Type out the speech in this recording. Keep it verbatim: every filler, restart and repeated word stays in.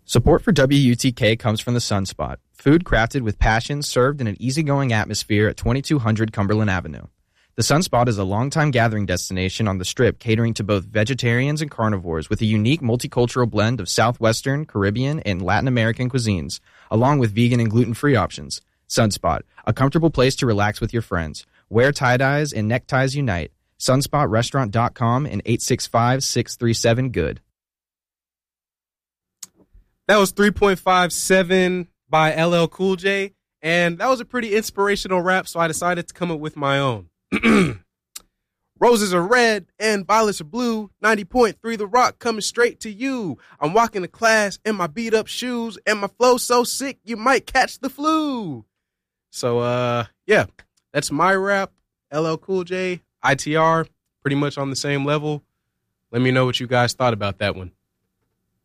Support for W U T K comes from the Sunspot, food crafted with passion served in an easygoing atmosphere at twenty-two hundred Cumberland Avenue. The Sunspot is a longtime gathering destination on the Strip catering to both vegetarians and carnivores with a unique multicultural blend of Southwestern, Caribbean, and Latin American cuisines, along with vegan and gluten-free options. Sunspot, a comfortable place to relax with your friends. Wear tie-dyes and neckties unite. sunspot restaurant dot com and eight six five, six three seven, good. That was three point five seven by L L Cool J, and that was a pretty inspirational rap, so I decided to come up with my own. Roses are red and violets are blue. ninety point three The Rock coming straight to you. I'm walking to class in my beat up shoes, and my flow so sick you might catch the flu. So, uh, yeah, that's my rap. L L Cool J, I T R, pretty much on the same level. Let me know what you guys thought about that one.